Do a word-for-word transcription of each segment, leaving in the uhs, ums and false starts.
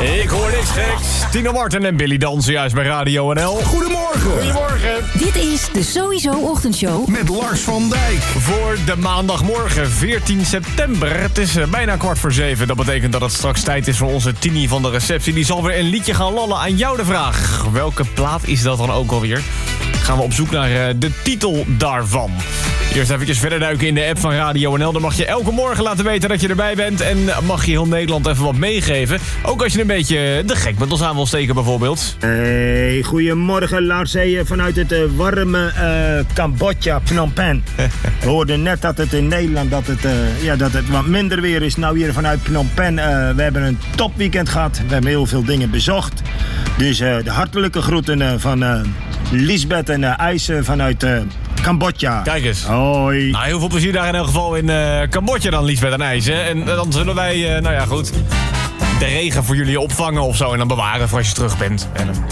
Ik hoor niks geks. Tino Martin en Billy dansen juist bij Radio N L. Goedemorgen. Goedemorgen. Dit is de Sowieso Ochtendshow Met Lars van Dijk. Voor de maandagmorgen veertien september. Het is uh, bijna kwart voor zeven. Dat betekent dat het straks tijd is voor onze Tini van de receptie. Die zal weer een liedje gaan lallen. Aan jou de vraag. Welke plaat is dat dan ook alweer? Gaan we op zoek naar uh, de titel daarvan. Eerst even verder duiken in de app van Radio N L. Dan mag je elke morgen laten weten dat je erbij bent. En mag je heel Nederland even wat meegeven. Ook als je een beetje de gek met ons aan wil steken bijvoorbeeld. Hey, goedemorgen Lars. Hey, vanuit het uh, warme uh, Cambodja, Phnom Penh. We hoorden net dat het in Nederland dat het, uh, ja, dat het wat minder weer is. Nou hier vanuit Phnom Penh. Uh, we hebben een topweekend gehad. We hebben heel veel dingen bezocht. Dus uh, de hartelijke groeten uh, van uh, Lisbeth en uh, IJse vanuit uh, Cambodja. Kijk eens. Hoi. Nou, heel veel plezier daar in elk geval in uh, Cambodja dan, Lisbeth en IJse. En uh, dan zullen wij, uh, nou ja goed, de regen voor jullie opvangen of zo. En dan bewaren voor als je terug bent. En, uh,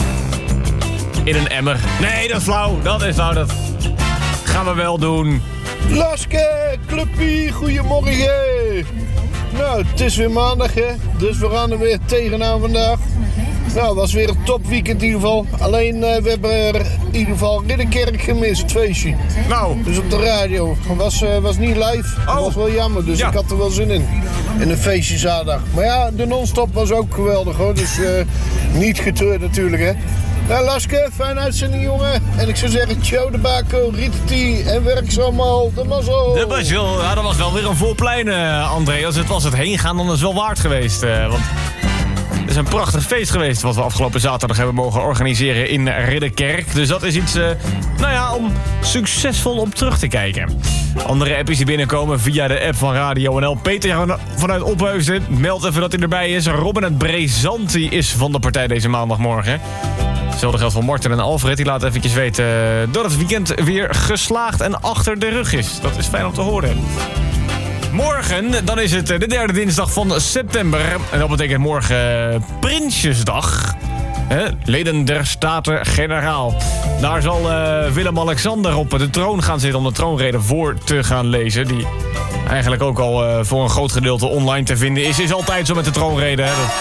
in een emmer. Nee, dat is flauw. Dat is flauw. Dat gaan we wel doen. Laske, clubpie, goedemorgen. Nou, het is weer maandag, hè. Dus we gaan er weer tegenaan vandaag. Nou, het was weer een topweekend in ieder geval. Alleen, uh, we hebben er in ieder geval Ridderkerk gemist, het feestje. Nou. Dus op de radio. Het was, uh, was niet live. Dat Oh. was wel jammer, dus Ja. ik had er wel zin in. In een feestje zaterdag. Maar ja, de non-stop was ook geweldig, hoor. Dus uh, niet getreurd natuurlijk, hè. Nou, Laske, fijne uitzending, jongen. En ik zou zeggen, ciao de bako, Rieteti en werk zo allemaal, de mazzel. Dat was, wel, ja, dat was wel weer een vol plein, uh, André. Als het was het heen gaan, dan is het wel waard geweest. Uh, want het is een prachtig feest geweest wat we afgelopen zaterdag hebben mogen organiseren in Ridderkerk. Dus dat is iets, uh, nou ja, om succesvol op terug te kijken. Andere apps die binnenkomen via de app van Radio N L. Peter vanuit Opheusden meldt even dat hij erbij is. Robin het Brezanti is van de partij deze maandagmorgen. Hetzelfde geldt voor Morten en Alfred. Die laten eventjes weten dat het weekend weer geslaagd en achter de rug is. Dat is fijn om te horen. Morgen, dan is het de derde dinsdag van september. En dat betekent morgen Prinsjesdag. He, leden der Staten-Generaal. Daar zal uh, Willem-Alexander op de troon gaan zitten om de troonrede voor te gaan lezen. Die eigenlijk ook al uh, voor een groot gedeelte online te vinden is. Is altijd zo met de troonrede. Hè. Dat...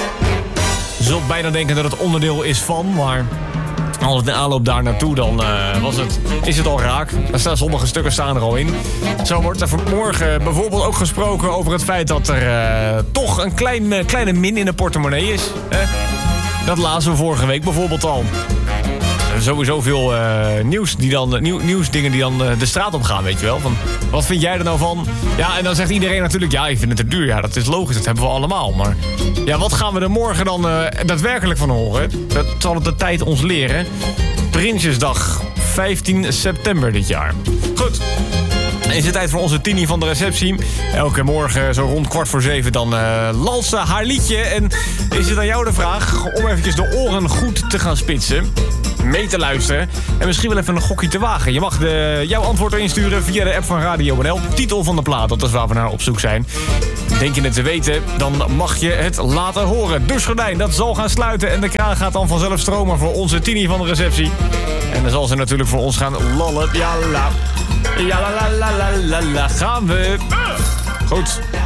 Je zult bijna denken dat het onderdeel is van, maar als het in aanloop daar naartoe, dan uh, was het, is het al raak. Daar staan sommige stukken staan er al in. Zo wordt er vanmorgen bijvoorbeeld ook gesproken over het feit dat er uh, toch een klein, uh, kleine min in de portemonnee is. Uh, dat lazen we vorige week bijvoorbeeld al. Uh, sowieso veel uh, nieuws die dan, uh, nieuw, nieuwsdingen die dan uh, de straat op gaan, weet je wel. Van, wat vind jij er nou van? Ja, en dan zegt iedereen natuurlijk, ja, ik vind het te duur. Ja, dat is logisch, dat hebben we allemaal. Maar ja, wat gaan we er morgen dan uh, daadwerkelijk van horen? Dat zal het de tijd ons leren. Prinsjesdag, vijftien september dit jaar. Goed. Is het tijd voor onze Tini van de receptie. Elke morgen zo rond kwart voor zeven dan uh, lalt ze haar liedje. En is het aan jou de vraag om eventjes de oren goed te gaan spitsen. Mee te luisteren. En misschien wel even een gokje te wagen. Je mag de, jouw antwoord erin sturen via de app van Radio N L. Titel van de plaat, dat is waar we naar op zoek zijn. Denk je het te weten, dan mag je het laten horen. Douchegordijn, dat zal gaan sluiten. En de kraan gaat dan vanzelf stromen voor onze Tini van de receptie. En dan zal ze natuurlijk voor ons gaan lallen. Ja la. Ja la la la la la la. Gaan we. Goed.